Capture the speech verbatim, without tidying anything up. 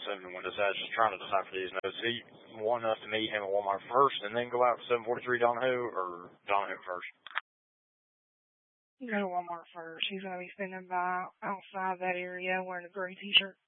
assuming when decides, just trying to decipher these notes. He wanting us to meet him at Walmart first and then go out to seven forty-three Donahue, or Donahue first? Go to Walmart first. He's going to be spending by outside that area wearing a gray t-shirt.